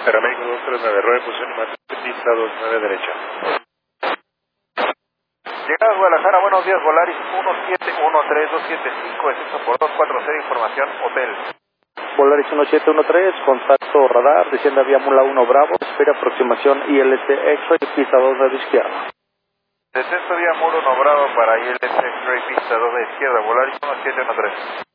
Aeroméxico 239, Roy, posición y mate, pista 29 derecha. Llegada a Guadalajara, buenos días, Volaris 1713275, exceso por 240, información, hotel. Volaris 1713, contacto radar, desciende vía Mula 1 Bravo, espera aproximación ILS X-Ray, pista 2 de izquierda. Descenso vía Muro 1 Bravo para ILS X-Ray, pista 2 de izquierda, Volaris 1713.